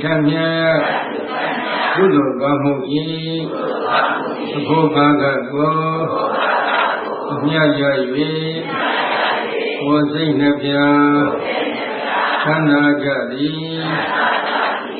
ချမ်းမြတ်ကုသိုလ်ကောင်းမှု၏အဖို့ဘာကကိုအမြတ်ရ၍ဝစိတ်နှပြချမ်းသာကြသည်